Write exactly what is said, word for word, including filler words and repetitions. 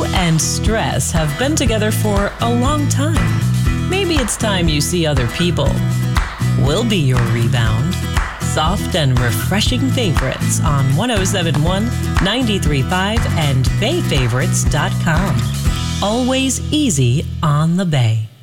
and stress have been together for a long time. Maybe it's time you see other people. We'll be your rebound. Soft and refreshing favorites on one oh seven point one, ninety-three point five, and bay favorites dot com. Always easy on the Bay.